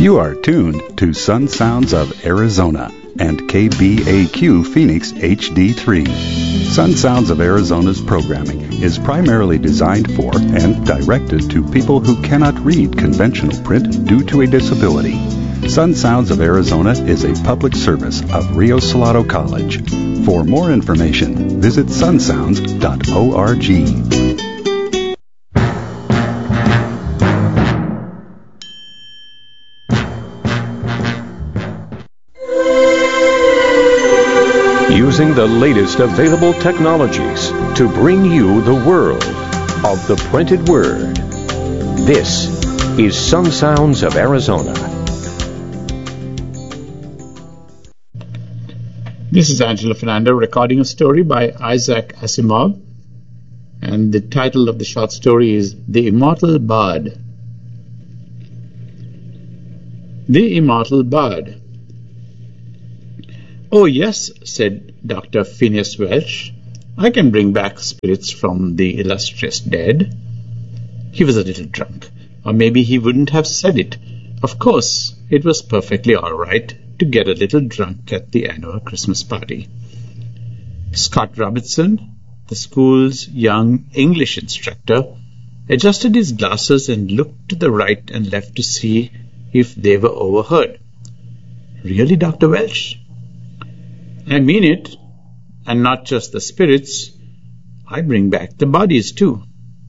You are tuned to Sun Sounds of Arizona and KBAQ Phoenix HD3. Sun Sounds of Arizona's programming is primarily designed for and directed to people who cannot read conventional print due to a disability. Sun Sounds of Arizona is a public service of Rio Salado College. For more information, visit sunsounds.org. Using the latest available technologies to bring you the world of the printed word. This is Sun Sounds of Arizona. This is Angelo Fernando recording a story by Isaac Asimov, and the title of the short story is The Immortal Bard. The Immortal Bard. "Oh, yes," said Dr. Phineas Welch. "I can bring back spirits from the illustrious dead." He was a little drunk, or maybe he wouldn't have said it. Of course, it was perfectly all right to get a little drunk at the annual Christmas party. Scott Robertson, the school's young English instructor, adjusted his glasses and looked to the right and left to see if they were overheard. "Really, Dr. Welch?" "I mean it, and not just the spirits. I bring back the bodies too."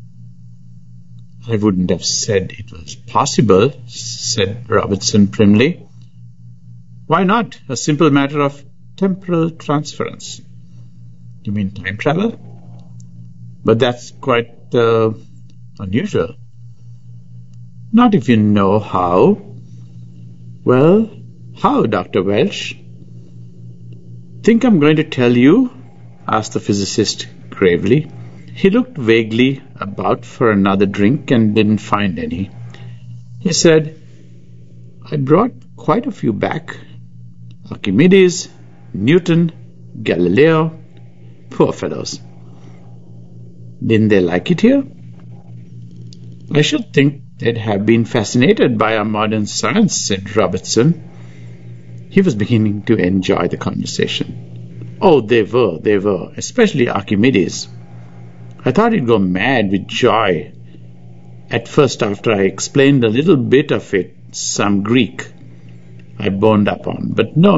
"I wouldn't have said it was possible," said Robertson primly. "Why not? A simple matter of temporal transference." "You mean time travel?" "But that's quite unusual." "Not if you know how." "Well, how, Dr. Welch?" "Think I'm going to tell you?" asked the physicist gravely. He looked vaguely about for another drink and didn't find any. He said, "I brought quite a few back. Archimedes, Newton, Galileo. Poor fellows." "Didn't they like it here?" "I should think they'd have been fascinated by our modern science," said Robertson. He was beginning to enjoy the conversation. "Oh, they were, especially Archimedes. I thought he'd go mad with joy at first after I explained a little bit of it, some Greek I boned up on, but no.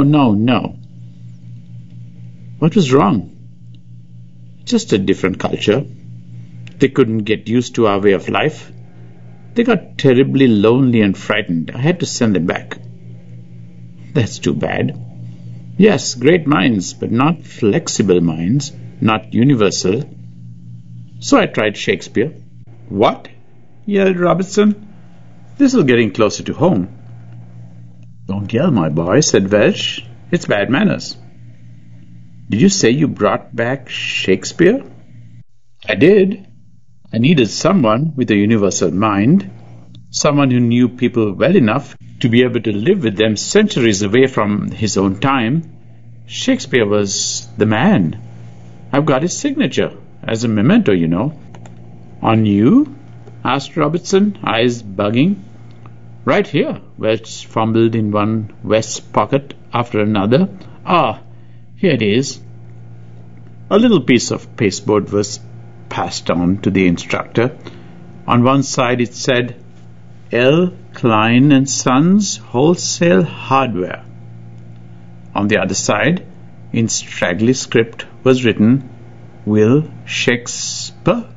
What was wrong?" "Just a different culture. They couldn't get used to our way of life. They got terribly lonely and frightened. I had to send them back." "That's too bad." "Yes, great minds, but not flexible minds, not universal. So I tried Shakespeare." "What?" yelled Robertson. "This is getting closer to home." "Don't yell, my boy," said Welch. "It's bad manners." "Did you say you brought back Shakespeare?" "I did. I needed someone with a universal mind, someone who knew people well enough to be able to live with them centuries away from his own time. Shakespeare was the man. I've got his signature as a memento, you know." "On you?" asked Robertson, eyes bugging. "Right here." Welch fumbled in one vest pocket after another. "Ah, here it is." A little piece of pasteboard was passed on to the instructor. On one side it said, "L. Klein and Sons Wholesale Hardware." On the other side, in straggly script, was written, "Will Shakespeare?"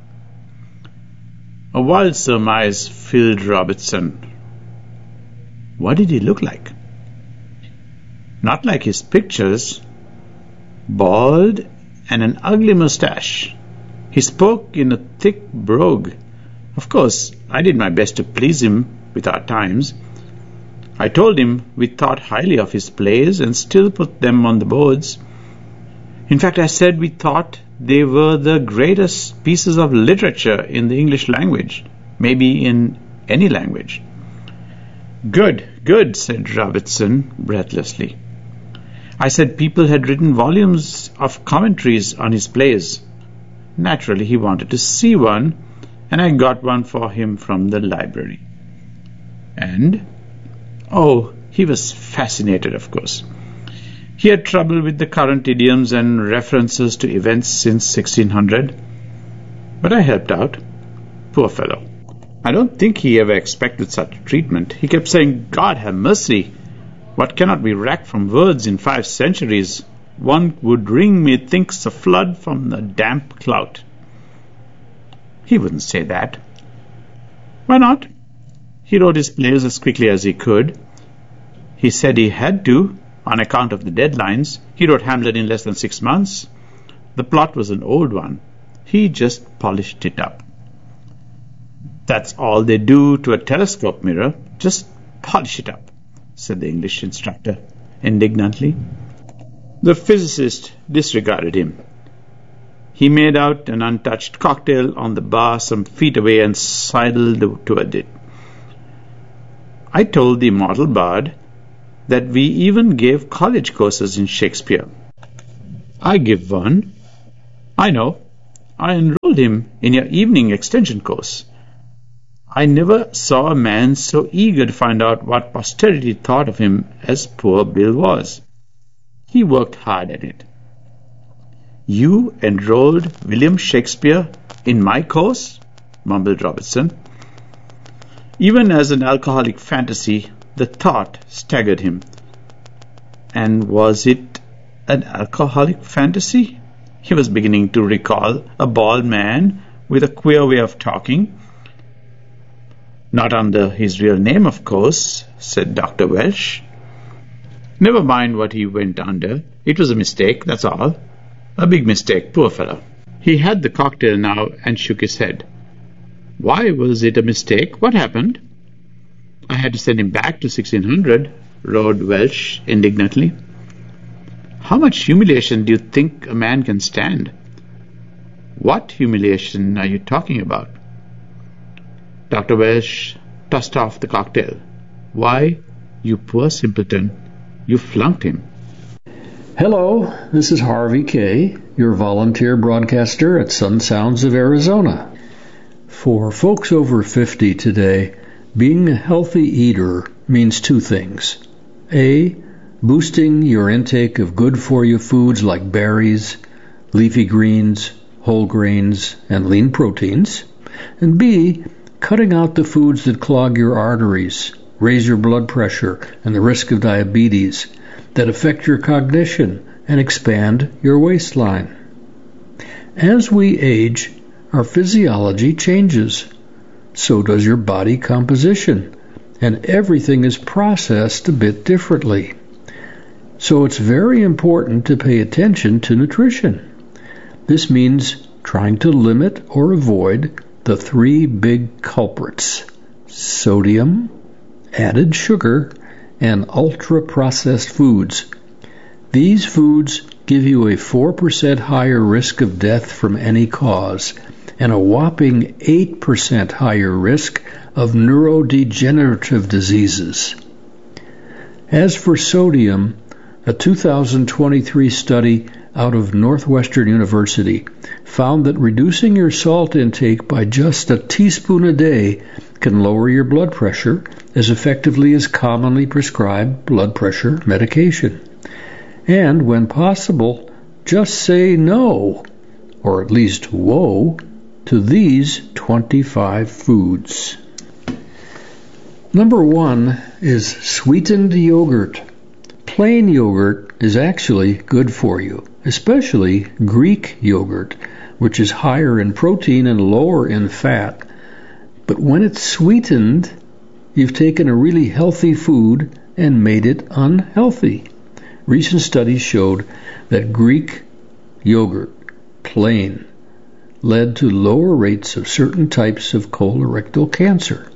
A wild surmise filled Robertson. What did he look like? Not like his pictures. Bald and an ugly mustache. He spoke in a thick brogue. Of course, I did my best to please him with our times. I told him we thought highly of his plays and still put them on the boards. In fact, I said we thought they were the greatest pieces of literature in the English language, maybe in any language. Good, said Robertson breathlessly. I said people had written volumes of commentaries on his plays. Naturally, he wanted to see one, and I got one for him from the library. And Oh, he was fascinated, of course. He had trouble with the current idioms and references to events since 1600, but I helped out. Poor fellow. I don't think he ever expected such treatment. He kept saying, God have mercy. What cannot be racked from words in 5 centuries? One would ring methinks a flood from the damp cloud. He wouldn't say that. Why not? He wrote his plays as quickly as he could. He said he had to, on account of the deadlines. He wrote Hamlet in less than 6 months. The plot was an old one. He just polished it up. That's all they do to a telescope mirror. Just polish it up, said the English instructor indignantly. The physicist disregarded him. He made out an untouched cocktail on the bar some feet away and sidled toward it. I told the immortal bard that we even gave college courses in Shakespeare. I give one. I know. I enrolled him in your evening extension course. I never saw a man so eager to find out what posterity thought of him as poor Bill was. He worked hard at it. You enrolled William Shakespeare in my course? Mumbled Robertson. Even as an alcoholic fantasy, the thought staggered him. And was it an alcoholic fantasy? He was beginning to recall a bald man with a queer way of talking. Not under his real name, of course, said Dr. Welsh. Never mind what he went under. It was a mistake, that's all. A big mistake, poor fellow. He had the cocktail now and shook his head. Why was it a mistake? What happened? I had to send him back to 1600, roared Welsh indignantly. How much humiliation do you think a man can stand? What humiliation are you talking about? Dr. Welsh tossed off the cocktail. Why, you poor simpleton, you flunked him. Hello, this is Harvey K., your volunteer broadcaster at Sun Sounds of Arizona. For folks over 50 today, being a healthy eater means 2 things. A, boosting your intake of good-for-you foods like berries, leafy greens, whole grains, and lean proteins. And B, cutting out the foods that clog your arteries, raise your blood pressure and the risk of diabetes, that affect your cognition and expand your waistline. As we age, our physiology changes. So does your body composition, and everything is processed a bit differently. So it's very important to pay attention to nutrition. This means trying to limit or avoid the 3 big culprits: sodium, added sugar, and ultra-processed foods. These foods give you a 4% higher risk of death from any cause and a whopping 8% higher risk of neurodegenerative diseases. As for sodium, a 2023 study out of Northwestern University found that reducing your salt intake by just a teaspoon a day can lower your blood pressure as effectively as commonly prescribed blood pressure medication. And when possible, just say no, or at least whoa, to these 25 foods. Number 1 is sweetened yogurt. Plain yogurt is actually good for you, especially Greek yogurt, which is higher in protein and lower in fat. But when it's sweetened, you've taken a really healthy food and made it unhealthy. Recent studies showed that Greek yogurt, plain, led to lower rates of certain types of colorectal cancer.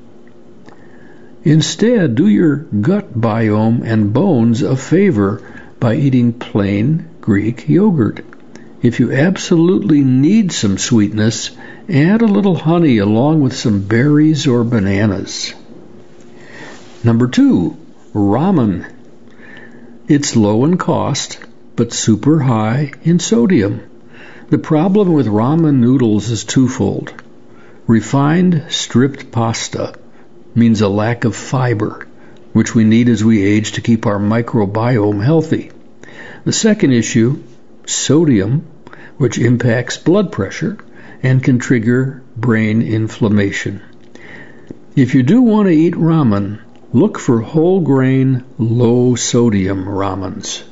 Instead, do your gut biome and bones a favor by eating plain Greek yogurt. If you absolutely need some sweetness, add a little honey along with some berries or bananas. Number 2, ramen. It's low in cost, but super high in sodium. The problem with ramen noodles is twofold. Refined stripped pasta means a lack of fiber, which we need as we age to keep our microbiome healthy. The second issue, sodium, which impacts blood pressure and can trigger brain inflammation. If you do want to eat ramen, look for whole grain, low sodium ramens.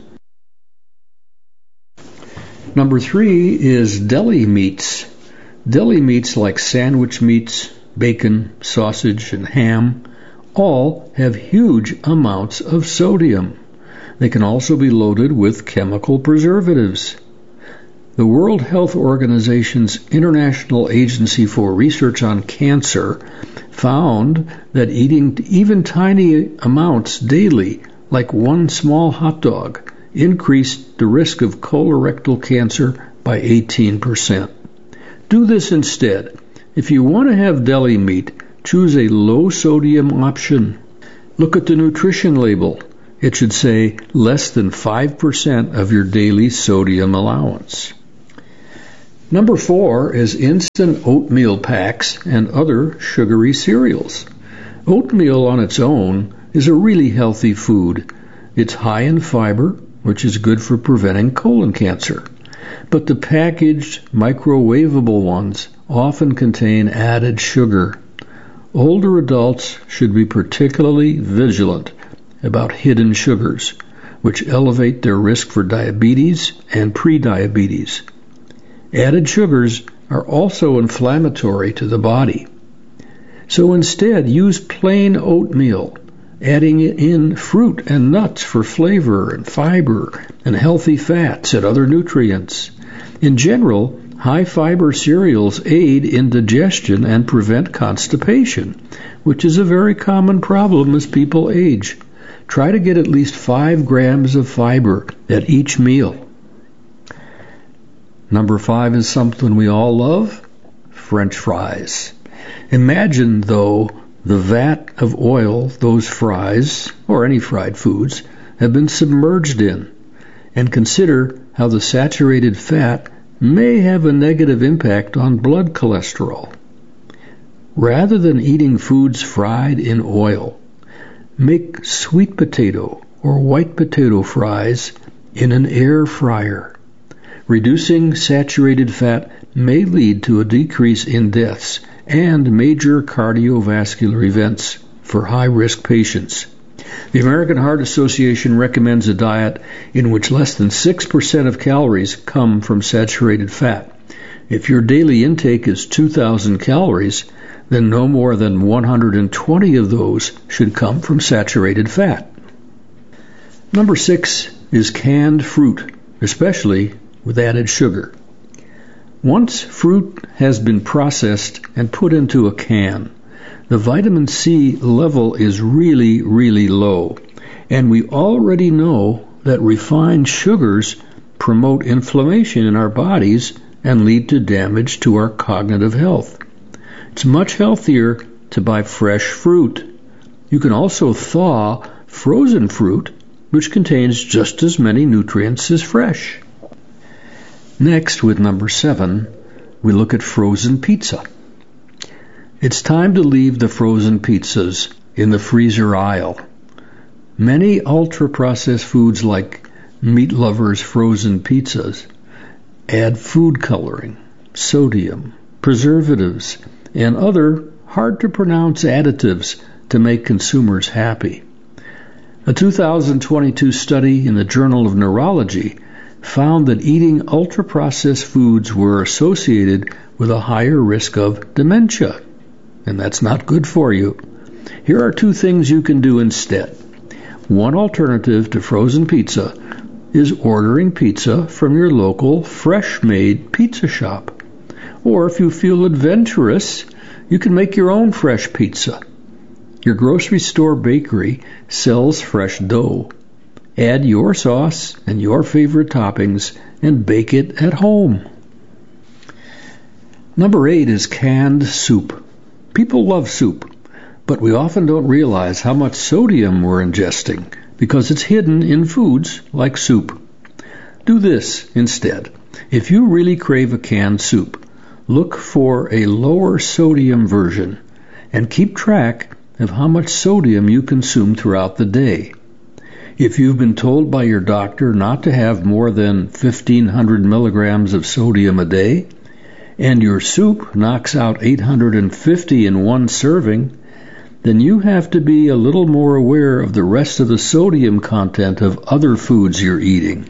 Number 3 is deli meats. Deli meats like sandwich meats, bacon, sausage, and ham all have huge amounts of sodium. They can also be loaded with chemical preservatives. The World Health Organization's International Agency for Research on Cancer found that eating even tiny amounts daily, like one small hot dog, increased the risk of colorectal cancer by 18%. Do this instead. If you want to have deli meat, choose a low-sodium option. Look at the nutrition label. It should say less than 5% of your daily sodium allowance. Number 4 is instant oatmeal packs and other sugary cereals. Oatmeal on its own is a really healthy food. It's high in fiber, which is good for preventing colon cancer. But the packaged, microwavable ones often contain added sugar. Older adults should be particularly vigilant about hidden sugars, which elevate their risk for diabetes and prediabetes. Added sugars are also inflammatory to the body. So instead, use plain oatmeal, adding in fruit and nuts for flavor and fiber and healthy fats and other nutrients. In general, high-fiber cereals aid in digestion and prevent constipation, which is a very common problem as people age. Try to get at least 5 grams of fiber at each meal. Number 5 is something we all love, French fries. Imagine, though, the vat of oil those fries, or any fried foods, have been submerged in, and consider how the saturated fat may have a negative impact on blood cholesterol. Rather than eating foods fried in oil, make sweet potato or white potato fries in an air fryer. Reducing saturated fat may lead to a decrease in deaths and major cardiovascular events for high-risk patients. The American Heart Association recommends a diet in which less than 6% of calories come from saturated fat. If your daily intake is 2,000 calories, then no more than 120 of those should come from saturated fat. Number 6 is canned fruit, especially with added sugar. Once fruit has been processed and put into a can, the vitamin C level is really, really low, and we already know that refined sugars promote inflammation in our bodies and lead to damage to our cognitive health. It's much healthier to buy fresh fruit. You can also thaw frozen fruit, which contains just as many nutrients as fresh. Next, with number 7, we look at frozen pizza. It's time to leave the frozen pizzas in the freezer aisle. Many ultra-processed foods like Meat Lover's frozen pizzas add food coloring, sodium, preservatives, and other hard-to-pronounce additives to make consumers happy. A 2022 study in the Journal of Neurology found that eating ultra-processed foods were associated with a higher risk of dementia, and that's not good for you. Here are 2 things you can do instead. One alternative to frozen pizza is ordering pizza from your local fresh-made pizza shop. Or if you feel adventurous, you can make your own fresh pizza. Your grocery store bakery sells fresh dough. Add your sauce and your favorite toppings and bake it at home. Number 8 is canned soup. People love soup, but we often don't realize how much sodium we're ingesting because it's hidden in foods like soup. Do this instead. If you really crave a canned soup, look for a lower sodium version and keep track of how much sodium you consume throughout the day. If you've been told by your doctor not to have more than 1,500 milligrams of sodium a day, and your soup knocks out 850 in one serving, then you have to be a little more aware of the rest of the sodium content of other foods you're eating.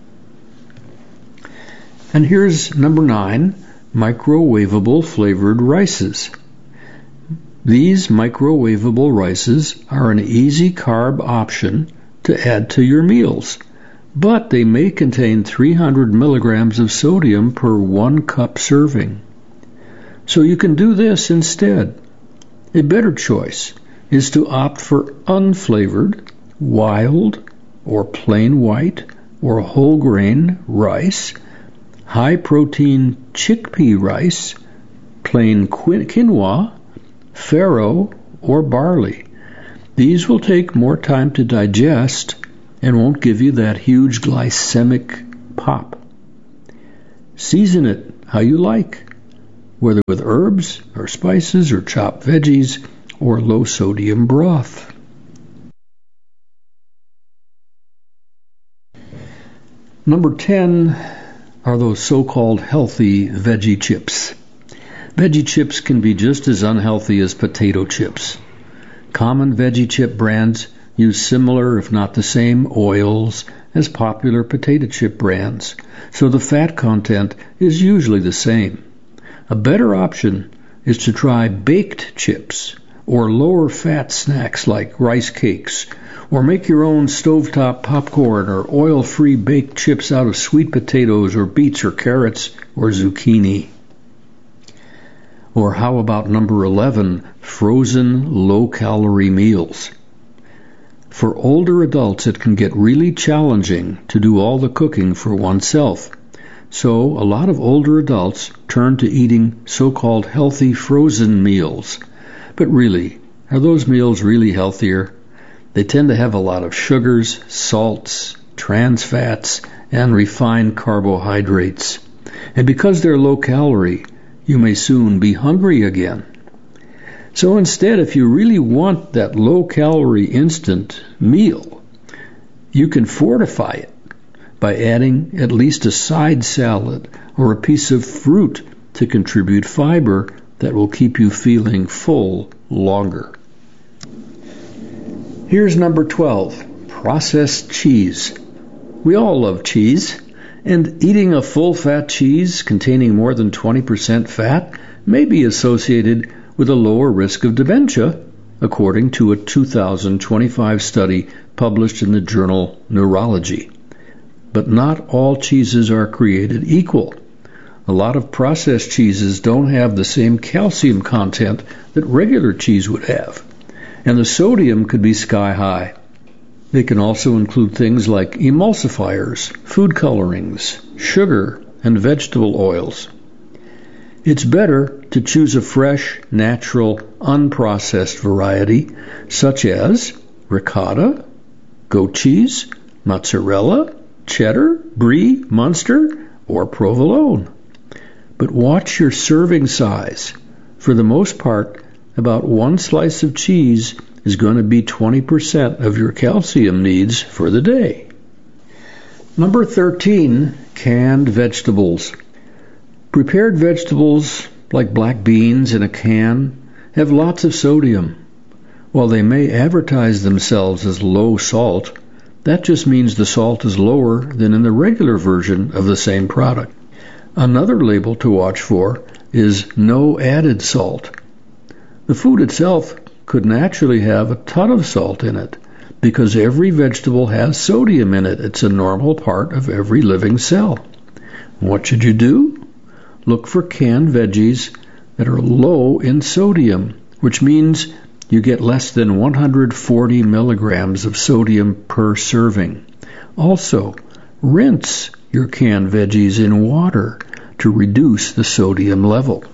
And here's number 9, microwavable flavored rices. These microwavable rices are an easy carb option to add to your meals, but they may contain 300 milligrams of sodium per 1 cup serving. So you can do this instead. A better choice is to opt for unflavored, wild, or plain white, or whole grain rice, high protein chickpea rice, plain quinoa, farro, or barley. These will take more time to digest and won't give you that huge glycemic pop. Season it how you like, whether with herbs or spices or chopped veggies or low sodium broth. Number 10 are those so-called healthy veggie chips. Veggie chips can be just as unhealthy as potato chips. Common veggie chip brands use similar, if not the same, oils as popular potato chip brands, so the fat content is usually the same. A better option is to try baked chips or lower fat snacks like rice cakes, or make your own stovetop popcorn or oil-free baked chips out of sweet potatoes or beets or carrots or zucchini. Or how about number 11, frozen low-calorie meals? For older adults, it can get really challenging to do all the cooking for oneself. So a lot of older adults turn to eating so-called healthy frozen meals. But really, are those meals really healthier? They tend to have a lot of sugars, salts, trans fats, and refined carbohydrates. And because they're low-calorie, you may soon be hungry again. So instead, if you really want that low-calorie instant meal, you can fortify it by adding at least a side salad or a piece of fruit to contribute fiber that will keep you feeling full longer. Here's number 12, processed cheese. We all love cheese, and eating a full-fat cheese containing more than 20% fat may be associated with a lower risk of dementia, according to a 2025 study published in the journal Neurology. But not all cheeses are created equal. A lot of processed cheeses don't have the same calcium content that regular cheese would have, and the sodium could be sky high. They can also include things like emulsifiers, food colorings, sugar, and vegetable oils. It's better to choose a fresh, natural, unprocessed variety, such as ricotta, goat cheese, mozzarella, cheddar, brie, Munster, or provolone. But watch your serving size. For the most part, about 1 slice of cheese is going to be 20% of your calcium needs for the day. Number 13, canned vegetables. Prepared vegetables, like black beans in a can, have lots of sodium. While they may advertise themselves as low salt, that just means the salt is lower than in the regular version of the same product. Another label to watch for is no added salt. The food itself could naturally have a ton of salt in it, because every vegetable has sodium in it. It's a normal part of every living cell. What should you do? Look for canned veggies that are low in sodium, which means you get less than 140 milligrams of sodium per serving. Also, rinse your canned veggies in water to reduce the sodium level.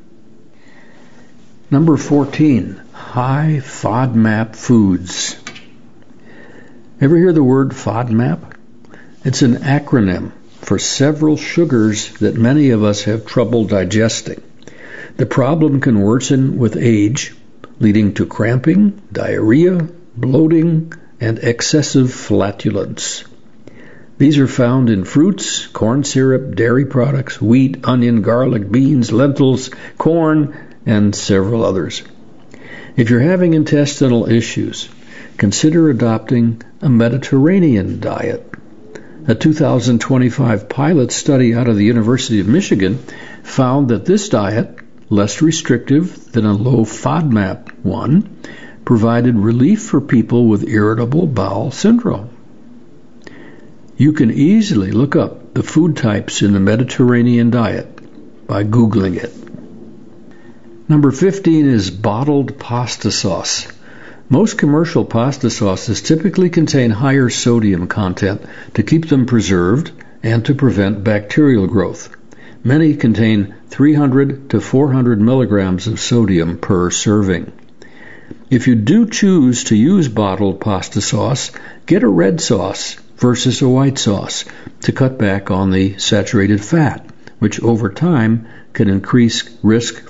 Number 14, high FODMAP foods. Ever hear the word FODMAP? It's an acronym for several sugars that many of us have trouble digesting. The problem can worsen with age, leading to cramping, diarrhea, bloating, and excessive flatulence. These are found in fruits, corn syrup, dairy products, wheat, onion, garlic, beans, lentils, corn, and several others. If you're having intestinal issues, consider adopting a Mediterranean diet. A 2025 pilot study out of the University of Michigan found that this diet, less restrictive than a low FODMAP one, provided relief for people with irritable bowel syndrome. You can easily look up the food types in the Mediterranean diet by Googling it. Number 15 is bottled pasta sauce. Most commercial pasta sauces typically contain higher sodium content to keep them preserved and to prevent bacterial growth. Many contain 300 to 400 milligrams of sodium per serving. If you do choose to use bottled pasta sauce, get a red sauce versus a white sauce to cut back on the saturated fat, which over time can increase risk